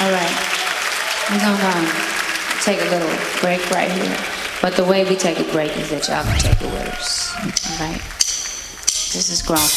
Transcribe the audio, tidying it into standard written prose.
All right, we're gonna take a little break right here. But the way we take a break is that y'all can take the words. All right, this is grown.